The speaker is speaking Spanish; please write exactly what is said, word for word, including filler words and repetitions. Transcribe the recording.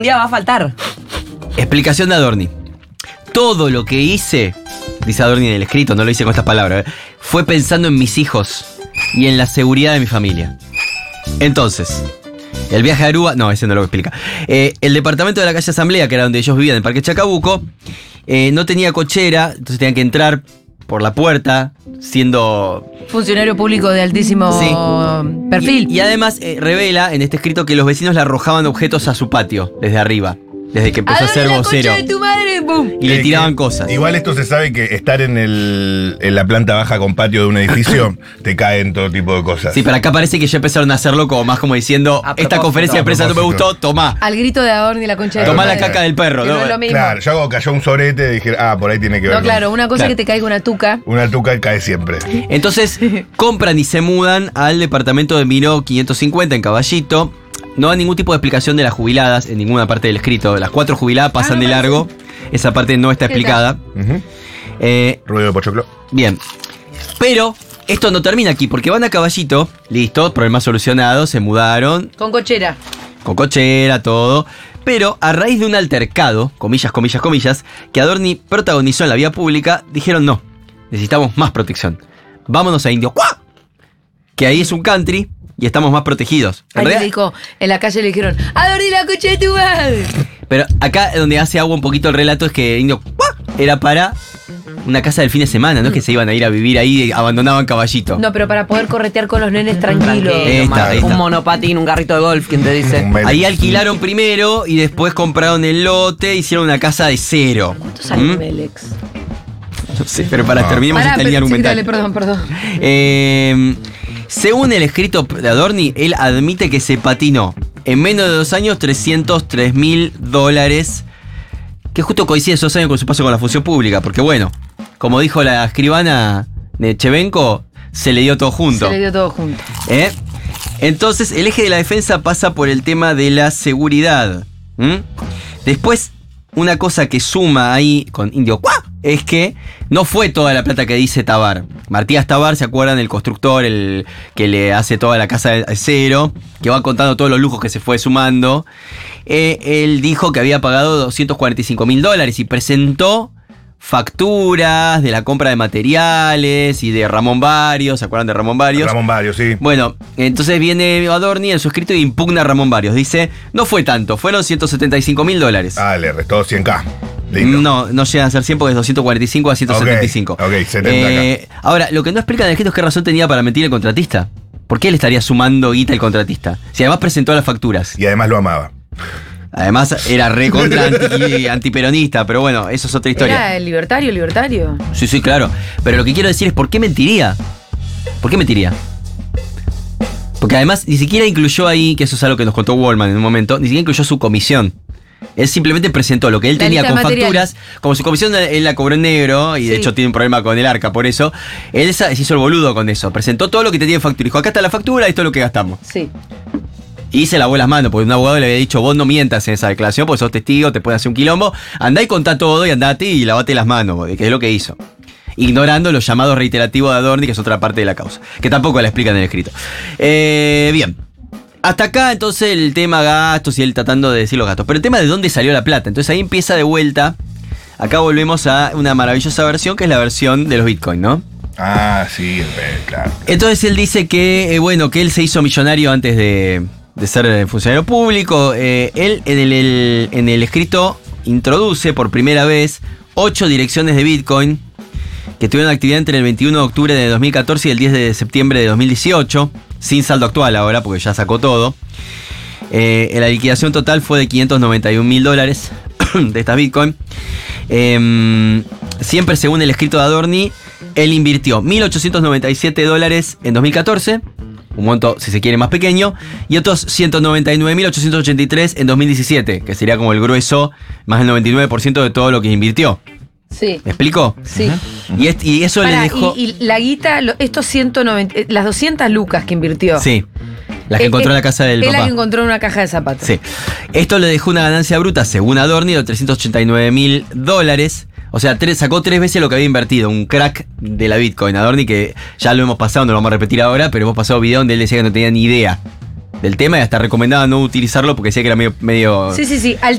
día va a faltar. Explicación de Adorni. Todo lo que hice, dice Adorni en el escrito, no lo hice con estas palabras, ¿eh? Fue pensando en mis hijos y en la seguridad de mi familia. Entonces, el viaje a Aruba, no, ese no lo explica. Eh, el departamento de la calle Asamblea, que era donde ellos vivían, en el Parque Chacabuco, eh, no tenía cochera, entonces tenían que entrar por la puerta, siendo... Funcionario público de altísimo Sí. perfil. Y, y además eh, revela en este escrito que los vecinos le arrojaban objetos a su patio, desde arriba, desde que empezó a ser la vocero. concha de tu madre, ¡pum! Y le Eh, tiraban que cosas. Igual esto se sabe que estar en el en la planta baja con patio de un edificio te caen todo tipo de cosas. Sí, pero acá parece que ya empezaron a hacerlo como más como diciendo, A esta propósito. conferencia de A prensa no me propósito. gustó, tomá. Al grito de Adorni la concha de tu Tomá la madre. caca del perro, Que ¿no? no es lo mismo. Claro, yo hago cayó un sorete y dije, ah, por ahí tiene que ver. No, con- claro, una cosa Claro. es que te caiga una tuca. Una tuca cae siempre. Entonces, compran y se mudan al departamento de Miró quinientos cincuenta en Caballito. No hay ningún tipo de explicación de las jubiladas en ninguna parte del escrito. Las cuatro jubiladas pasan Ah, no de parece. largo. Esa parte no está ¿Qué explicada. Ujú. Eh, Ruido de pochoclo. bien. Pero esto no termina aquí, porque van a Caballito, listo, problema solucionado, se mudaron, Con cochera. con cochera, todo. Pero a raíz de un altercado, comillas, comillas, comillas, que Adorni protagonizó en la vía pública, dijeron no, necesitamos más protección. Vámonos a Indio ¡Cuá! Que ahí es un country y estamos más protegidos. En Ahí le realidad- dijo, en la calle le dijeron, Adorni la concha de tu madre. pero acá donde hace agua un poquito el relato es que Indio ¡Cuá! Era para una casa del fin de semana, no es que se iban a ir a vivir ahí y abandonaban Caballito. No, pero para poder corretear con los nenes tranquilos. Ahí está, ahí está. Un monopatín, un carrito de golf, ¿quién te dice? Un Vélez. Ahí alquilaron primero y después compraron el lote, hicieron una casa de cero. ¿Cuánto sale ¿Mm? Vélez? No sé, pero para No. terminemos Pará, esta pero- línea sí, argumental. dale, perdón, perdón. Eh, según el escrito de Adorni, él admite que se patinó en menos de dos años trescientos tres mil dólares, que justo coincide esos años con su paso con la función pública, porque bueno, como dijo la escribana Nechevenko, se le dio todo junto. Se le dio todo junto. ¿Eh? Entonces, el eje de la defensa pasa por el tema de la seguridad. ¿Mm? Después, una cosa que suma ahí con Indio ¡Cuá! Es que no fue toda la plata que dice Tabar. Martías Tabar, ¿se acuerdan? El constructor, el que le hace toda la casa de cero, que va contando todos los lujos que se fue sumando. Eh, él dijo que había pagado doscientos cuarenta y cinco mil dólares y presentó facturas de la compra de materiales y de Ramón Barrios. ¿Se acuerdan de Ramón Barrios? Ramón Barrios, sí. Bueno, entonces viene Adorni en su escrito e impugna a Ramón Barrios. Dice, no fue tanto, fueron ciento setenta y cinco mil dólares. Ah, le restó cien K. Lindo. No, no llegan a ser cien porque es doscientos cuarenta y cinco a ciento setenta y cinco. Ok, ok, setenta Eh, ahora, lo que no explica en el escrito es qué razón tenía para mentir el contratista. ¿Por qué le estaría sumando guita el contratista? Si además presentó las facturas. Y además lo amaba. Además era re contra anti, antiperonista, pero bueno, eso es otra historia. Era el libertario, libertario. Sí, sí, claro. Pero lo que quiero decir es, ¿por qué mentiría? ¿Por qué mentiría? Porque además ni siquiera incluyó ahí, que eso es algo que nos contó Wallman en un momento, ni siquiera incluyó su comisión. Él simplemente presentó lo que él La tenía lista con de materiales. facturas. Como su comisión él la cobró en negro, y de Sí. hecho tiene un problema con el arca por eso, él se hizo el boludo con eso. Presentó todo lo que tenía en factura. Dijo, acá está la factura, esto es lo que gastamos. Sí. Y se lavó las manos, porque un abogado le había dicho, vos no mientas en esa declaración, porque sos testigo, te pueden hacer un quilombo. Andá y contá todo y andate y lavate las manos, que es lo que hizo. Ignorando los llamados reiterativos de Adorni, que es otra parte de la causa, que tampoco la explican en el escrito. Eh, bien. Hasta acá entonces el tema gastos y él tratando de decir los gastos. Pero el tema de dónde salió la plata. Entonces ahí empieza de vuelta. Acá volvemos a una maravillosa versión, que es la versión de los Bitcoin, ¿no? Ah, sí, eh, claro. Entonces él dice que, eh, bueno, que él se hizo millonario antes de, de ser funcionario público. Eh, él en el, el- en el escrito introduce por primera vez ocho direcciones de Bitcoin que tuvieron actividad entre el veintiuno de octubre de dos mil catorce y el diez de septiembre de dos mil dieciocho, sin saldo actual ahora porque ya sacó todo. Eh, la liquidación total fue de quinientos noventa y un mil dólares de estas Bitcoin. Eh, siempre según el escrito de Adorni, él invirtió mil ochocientos noventa y siete dólares en dos mil catorce, un monto, si se quiere, más pequeño, y otros ciento noventa y nueve mil ochocientos ochenta y tres en dos mil diecisiete, que sería como el grueso, más del noventa y nueve por ciento de todo lo que invirtió. Sí. ¿Me explico? Sí. Y, est- y eso Pará, le dejó... y, y la guita, lo- estos ciento noventa, eh, las doscientas lucas que invirtió. Sí, la que Eh, encontró eh, en la casa del es la papá. que encontró en una caja de zapatos. Sí. Esto le dejó una ganancia bruta, según Adorni, de trescientos ochenta y nueve mil dólares. O sea, tres, sacó tres veces lo que había invertido. Un crack de la Bitcoin. Adorni, que ya lo hemos pasado, no lo vamos a repetir ahora, pero hemos pasado video donde él decía que no tenía ni idea del tema y hasta recomendaba no utilizarlo porque decía que era medio... medio Sí, sí, sí.